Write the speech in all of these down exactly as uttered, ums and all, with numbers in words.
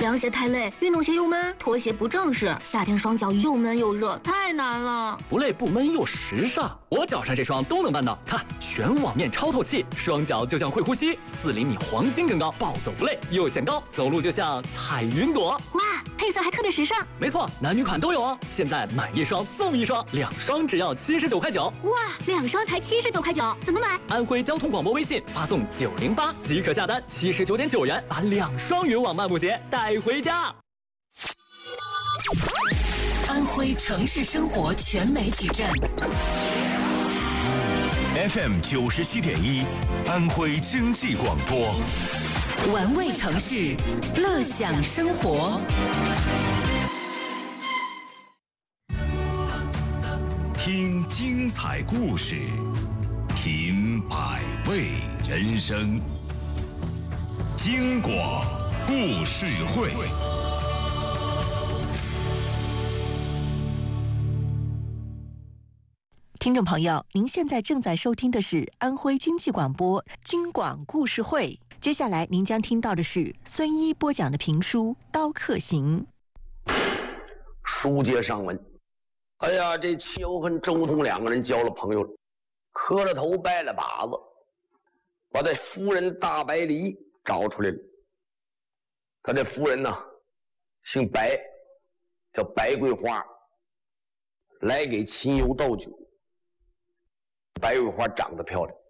凉鞋太累，运动鞋又闷，拖鞋不正式，夏天双脚又闷又热，太难了。 不累不闷又时尚，我脚上这双都能办到。看，全网面超透气，双脚就像会呼吸，四厘米黄金更高，暴走不累又显高，走路就像踩云朵。 哇，配色还特别时尚。 没错，男女款都有哦。现在买一双送一双，两双只要七十九块九。 哇，两双才七十九块九，怎么买？ 安徽交通广播微信发送九零八即可下单，七十九点九元把两双云网漫步鞋带回家。 安徽城市生活全媒体站 F M 九十七点一，安徽经济广播， 玩味城市，乐享生活。 听精彩故事，品百味人生。京广故事会。 听众朋友，您现在正在收听的是安徽经济广播京广故事会。接下来您将听到的是孙一播讲的评书《刀客行》。 书接上文，哎呀，这齐友和周通两个人交了朋友了，磕了头拜了把子，把这夫人大白梨找出来了。他这夫人呢，姓白，叫白桂花，来给秦友倒酒。白桂花长得漂亮，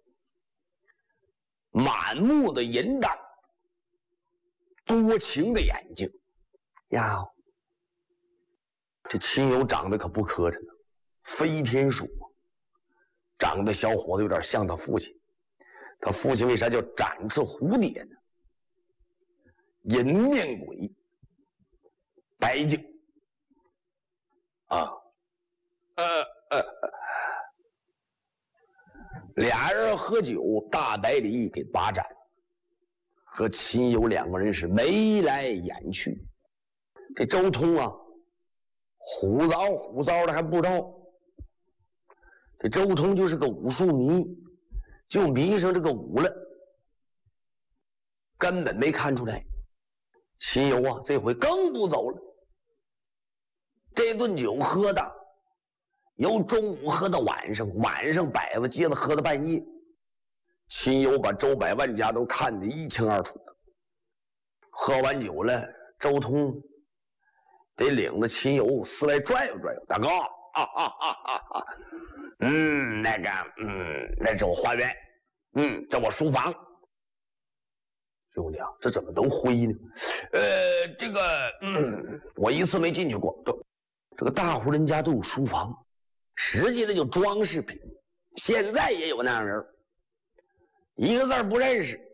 满目的淫荡，多情的眼睛呀。这秦友长得可不磕碜呢，飞天鼠，长得小伙子有点像他父亲。他父亲为啥叫展翅蝴蝶呢？银面鬼，白净啊，呃呃呃，俩人喝酒，大白梨给把盏，和秦友两个人是眉来眼去。这周通啊，虎糟虎糟的还不知道，这周通就是个武术迷，就迷上这个武了，根本没看出来。秦友啊，这回更不走了。这顿酒喝的，由中午喝到晚上，晚上摆子接着喝到半夜。秦友把周百万家都看得一清二楚的。喝完酒了，周通得领着秦友四外转悠转悠。大哥，啊啊啊啊啊！嗯，那个，嗯，那是我花园，嗯，这我书房。兄弟啊，这怎么都灰呢？呃，这个，嗯，我一次没进去过。都，这个大户人家都有书房，实际的就装饰品。现在也有那样人，一个字不认识，